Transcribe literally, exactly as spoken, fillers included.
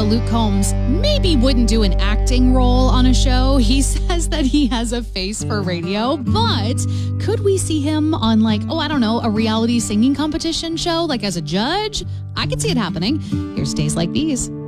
Luke Combs maybe wouldn't do an acting role on a show. He says that he has a face for radio, but could we see him on like, oh, I don't know, a reality singing competition show, like as a judge? I could see it happening. Here's Days Like These.